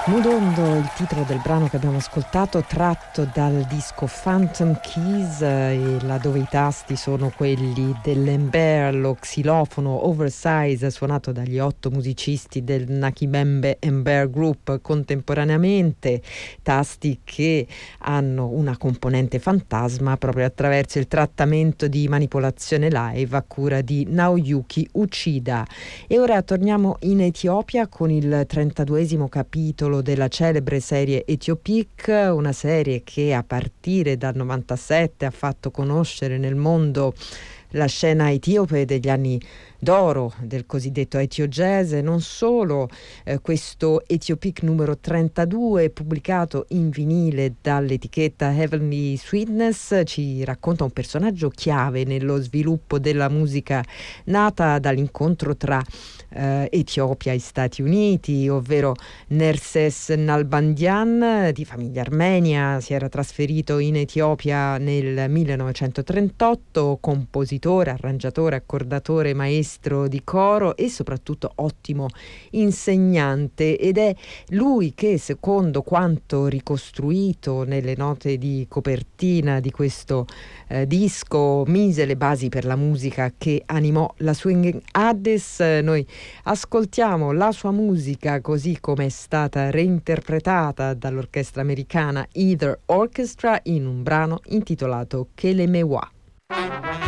Mudondo, il titolo del brano che abbiamo ascoltato, tratto dal disco Phantom Keys, laddove i tasti sono quelli dell'Ember, lo xilofono oversize suonato dagli 8 musicisti del Nakibembe Ember Group contemporaneamente, tasti che hanno una componente fantasma proprio attraverso il trattamento di manipolazione live a cura di Naoyuki Uchida. E ora torniamo in Etiopia con il 32esimo capitolo della celebre serie Ethiopic, una serie che a partire dal 97 ha fatto conoscere nel mondo la scena etiope degli anni d'oro del cosiddetto Ethio Jazz. Non solo, questo Ethiopic numero 32, pubblicato in vinile dall'etichetta Heavenly Sweetness, ci racconta un personaggio chiave nello sviluppo della musica nata dall'incontro tra Etiopia e Stati Uniti, ovvero Nerses Nalbandian, di famiglia armenia, si era trasferito in Etiopia nel 1938, compositore, arrangiatore, accordatore, maestro di coro e soprattutto ottimo insegnante, ed è lui che, secondo quanto ricostruito nelle note di copertina di questo disco, mise le basi per la musica che animò la Swinging Addis. Noi ascoltiamo la sua musica così come è stata reinterpretata dall'orchestra americana Either Orchestra in un brano intitolato Kelemewa.